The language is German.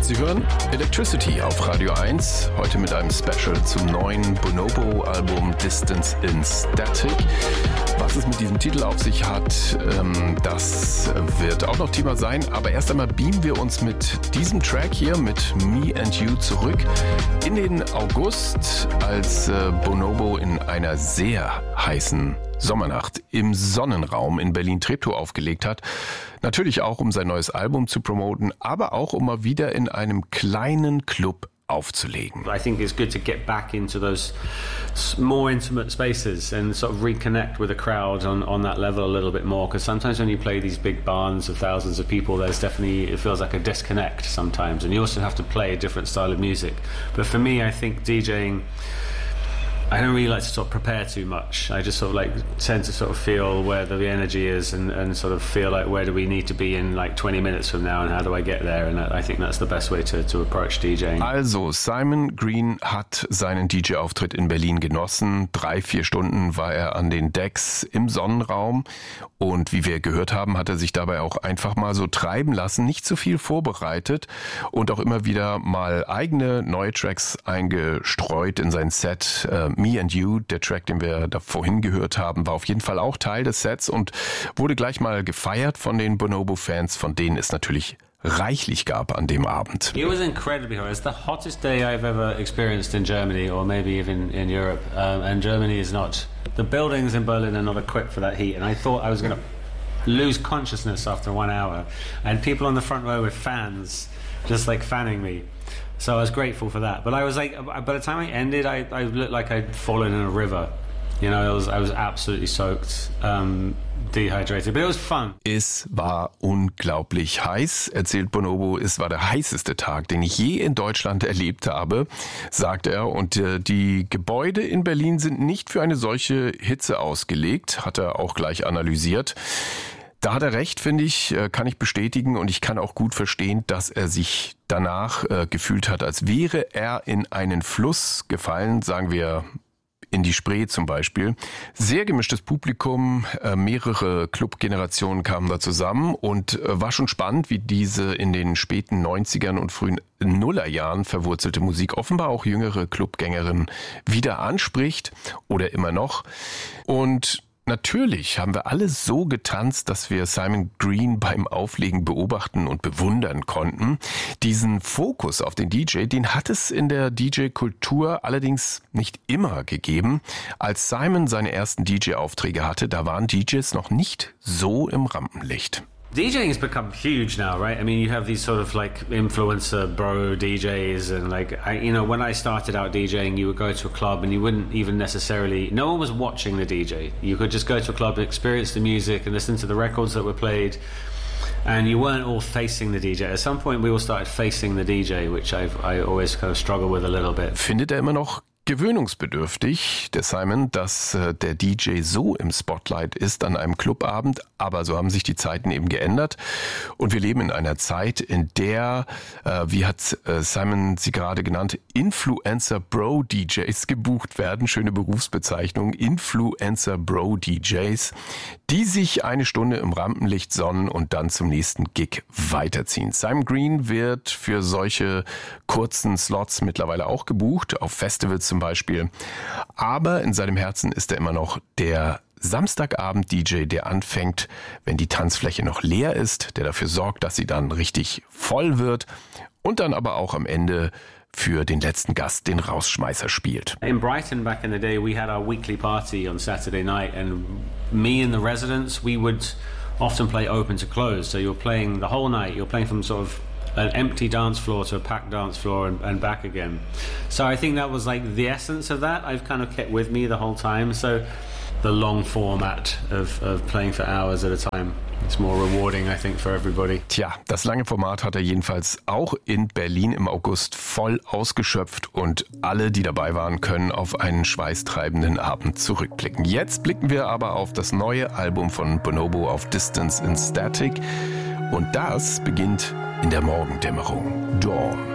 Sie hören Electricity auf Radio 1, heute mit einem Special zum neuen Bonobo-Album Distance in Static. Was es mit diesem Titel auf sich hat, das wird auch noch Thema sein. Aber erst einmal beamen wir uns mit diesem Track hier, mit Me and You, zurück in den August, als Bonobo in einer sehr heißen Sommernacht im Sonnenraum in Berlin-Treptow aufgelegt hat. Natürlich auch, um sein neues Album zu promoten, aber auch, um mal wieder in einem kleinen Club aufzulegen. I think it's good to get back into those more intimate spaces and sort of reconnect with the crowd on that level a little bit more, because sometimes when you play these big bands of thousands of people, there's definitely, it feels like a disconnect sometimes, and you also have to play a different style of music. But for me, I think DJing, I don't really like to sort of prepare too much. I just sort of like tend to sort of feel where the energy is and sort of feel like where do we need to be in like 20 minutes from now and how do I get there? And I think that's the best way to approach DJing. Also, Simon Green hat seinen DJ-Auftritt in Berlin genossen. 3-4 Stunden war er an den Decks im Sonnenraum. Und wie wir gehört haben, hat er sich dabei auch einfach mal so treiben lassen, nicht zu viel vorbereitet und auch immer wieder mal eigene neue Tracks eingestreut in sein Set. Me and You, der Track, den wir da vorhin gehört haben, war auf jeden Fall auch Teil des Sets und wurde gleich mal gefeiert von den Bonobo-Fans, von denen es natürlich reichlich gab an dem Abend. It was incredibly hot. It's the hottest day I've ever experienced in Germany, or maybe even in Europe. And Germany is not. The buildings in Berlin are not equipped for that heat. And I thought I was going to lose consciousness after 1 hour. And people on the front row with fans, just like fanning me. So I was grateful for that. But I was like, by the time I ended, I looked like I'd fallen in a river. You know, I was absolutely soaked. Dehydrated, but it was fun. Es war unglaublich heiß, erzählt Bonobo. Es war der heißeste Tag, den ich je in Deutschland erlebt habe, sagt er. Und die Gebäude in Berlin sind nicht für eine solche Hitze ausgelegt, hat er auch gleich analysiert. Da hat er recht, finde ich, kann ich bestätigen, und ich kann auch gut verstehen, dass er sich danach gefühlt hat, als wäre er in einen Fluss gefallen, sagen wir in die Spree zum Beispiel. Sehr gemischtes Publikum, mehrere Clubgenerationen kamen da zusammen und war schon spannend, wie diese in den späten 90ern und frühen Nullerjahren verwurzelte Musik offenbar auch jüngere Clubgängerinnen wieder anspricht oder immer noch. Und natürlich haben wir alle so getanzt, dass wir Simon Green beim Auflegen beobachten und bewundern konnten. Diesen Fokus auf den DJ, den hat es in der DJ-Kultur allerdings nicht immer gegeben. Als Simon seine ersten DJ-Aufträge hatte, da waren DJs noch nicht so im Rampenlicht. DJing has become huge now, right? I mean, you have these sort of like influencer bro DJs, and like, when I started out DJing, you would go to a club and you wouldn't even necessarily, no one was watching the DJ. You could just go to a club, experience the music and listen to the records that were played, and you weren't all facing the DJ. At some point we all started facing the DJ, which I always kind of struggle with a little bit. Findet er immer noch gewöhnungsbedürftig, der Simon, dass der DJ so im Spotlight ist an einem Clubabend, aber so haben sich die Zeiten eben geändert und wir leben in einer Zeit, in der, wie hat Simon sie gerade genannt, Influencer-Bro-DJs gebucht werden, schöne Berufsbezeichnung, Influencer-Bro-DJs, die sich eine Stunde im Rampenlicht sonnen und dann zum nächsten Gig weiterziehen. Simon Green wird für solche kurzen Slots mittlerweile auch gebucht, auf Festivals zum Beispiel. Aber in seinem Herzen ist er immer noch der Samstagabend-DJ, der anfängt, wenn die Tanzfläche noch leer ist, der dafür sorgt, dass sie dann richtig voll wird und dann aber auch am Ende für den letzten Gast den Rausschmeißer spielt. In Brighton back in the day, we had our weekly party on Saturday night, and me and the residents, we would often play open to close. So you're playing the whole night, you're playing from sort of an empty dance floor to a packed dance floor and back again. So I think that was like the essence of that. I've kind of kept with me the whole time. So the long format of playing for hours at a time. It's more rewarding, I think, for everybody. Tja, das lange Format hat er jedenfalls auch in Berlin im August voll ausgeschöpft und alle, die dabei waren, können auf einen schweißtreibenden Abend zurückblicken. Jetzt blicken wir aber auf das neue Album von Bonobo, auf Distance in Static, und das beginnt in der Morgendämmerung. Dawn.